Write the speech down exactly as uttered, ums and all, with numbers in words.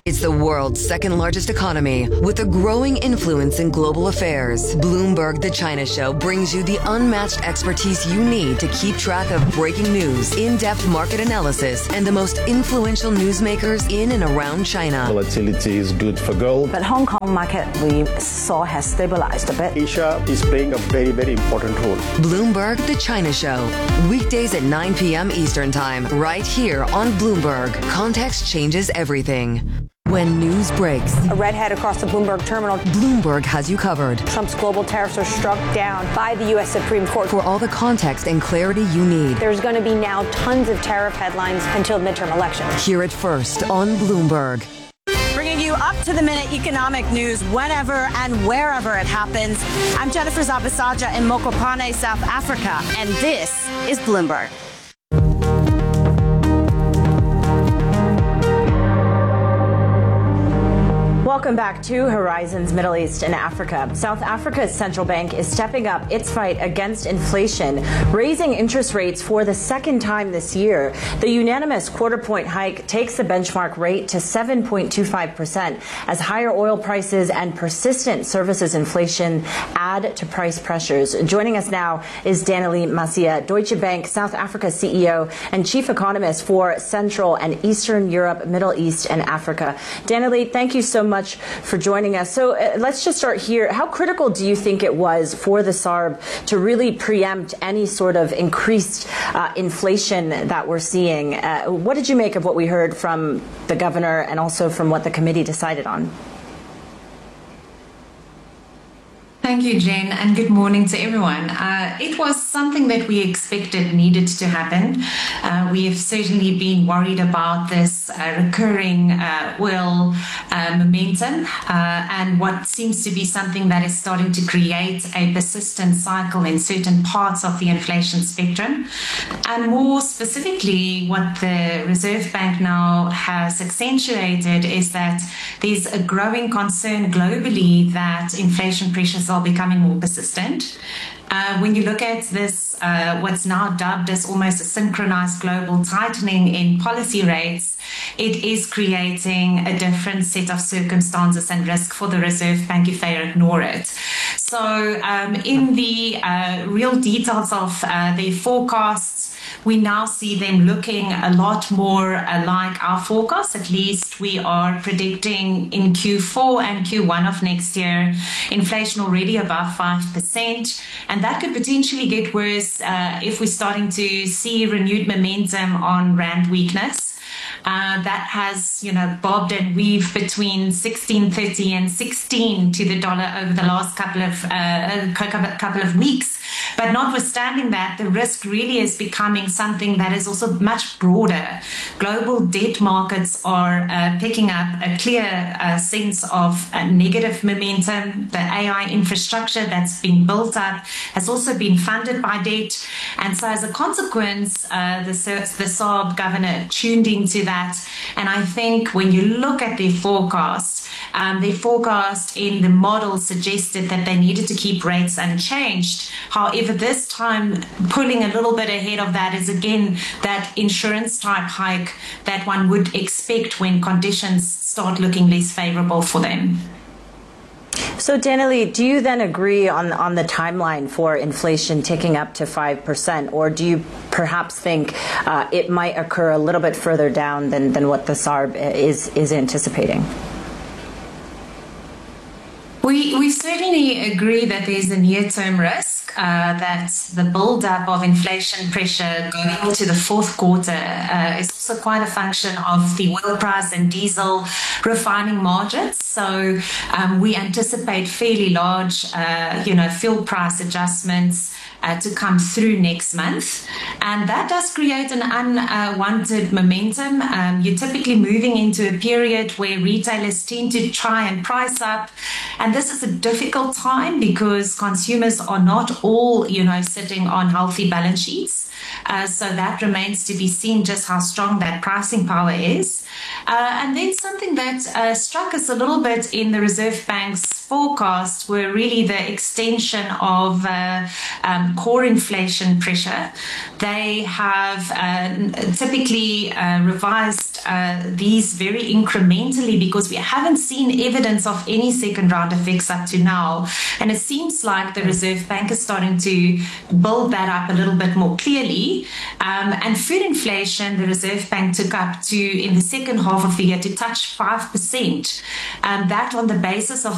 It's the world's second largest economy with a growing influence in global affairs. Bloomberg The China Show brings you the unmatched expertise you need to keep track of breaking news, in-depth market analysis, and the most influential newsmakers in and around China. Volatility is good for gold. But Hong Kong market we saw has stabilized a bit. Asia is playing a very, very important role. Bloomberg The China Show. Weekdays at nine p.m. Eastern Time, right here on Bloomberg. Context changes everything. When news breaks, a redhead across the Bloomberg terminal. Bloomberg has you covered. Trump's global tariffs are struck down by the U S Supreme Court. For all the context and clarity you need. There's going to be now tons of tariff headlines until midterm elections. Hear it first on Bloomberg. Bringing you up-to-the-minute economic news whenever and wherever it happens. I'm Jennifer Zabasaja in Mokopane, South Africa, and this is Bloomberg. Welcome back to Horizons Middle East and Africa. South Africa's central bank is stepping up its fight against inflation, raising interest rates for the second time this year. The unanimous quarter-point hike takes the benchmark rate to seven point two five percent as higher oil prices and persistent services inflation add to price pressures. Joining us now is Danelei Masia, Deutsche Bank South Africa C E O and chief economist for Central and Eastern Europe, Middle East and Africa. Danelei, thank you so much for joining us. So uh, let's just start here. How critical do you think it was for the S A R B to really preempt any sort of increased uh, inflation that we're seeing? Uh, what did you make of what we heard from the governor and also from what the committee decided on? Thank you, Jen, and good morning to everyone. Uh, it was something that we expected needed to happen. Uh, we have certainly been worried about this uh, recurring uh, oil uh, momentum uh, and what seems to be something that is starting to create a persistent cycle in certain parts of the inflation spectrum. And more specifically, what the Reserve Bank now has accentuated is that there's a growing concern globally that inflation pressures are becoming more persistent. Uh, when you look at this, uh, what's now dubbed as almost a synchronized global tightening in policy rates, it is creating a different set of circumstances and risk for the Reserve Bank if they ignore it. So um, in the uh, real details of uh, their forecasts, we now see them looking a lot more uh, like our forecast. At least we are predicting in Q four and Q one of next year, inflation already above five percent. And that could potentially get worse uh, if we're starting to see renewed momentum on rand weakness. Uh, that has, you know, bobbed and weaved between sixteen thirty and sixteen to the dollar over the last couple of uh, couple of weeks. But notwithstanding that, the risk really is becoming something that is also much broader. Global debt markets are uh, picking up a clear uh, sense of uh, negative momentum. The A I infrastructure that's been built up has also been funded by debt. And so as a consequence, uh, the, the S A R B governor tuned into that. And I think when you look at their forecast, um, their forecast in the model suggested that they needed to keep rates unchanged. However, this time, pulling a little bit ahead of that is, again, that insurance type hike that one would expect when conditions start looking less favorable for them. So, Danelei, do you then agree on, on the timeline for inflation ticking up to five percent, or do you perhaps think uh, it might occur a little bit further down than, than what the S A R B is, is anticipating? We, we certainly agree that there's a near-term risk uh, that the build-up of inflation pressure going into the fourth quarter uh, is also quite a function of the oil price and diesel refining margins. So um, we anticipate fairly large, uh, you know, fuel price adjustments Uh, to come through next month. And that does create an unwanted momentum. Um, you're typically moving into a period where retailers tend to try and price up. And this is a difficult time because consumers are not all, you know, sitting on healthy balance sheets. Uh, so that remains to be seen just how strong that pricing power is. Uh, and then something that uh, struck us a little bit in the Reserve Bank's forecast were really the extension of uh, um, core inflation pressure. They have uh, typically uh, revised uh, these very incrementally because we haven't seen evidence of any second round effects up to now. And it seems like the Reserve Bank is starting to build that up a little bit more clearly. Um, and food inflation, the Reserve Bank took up to, in the second half of the year, to touch five percent. Um, that on the basis of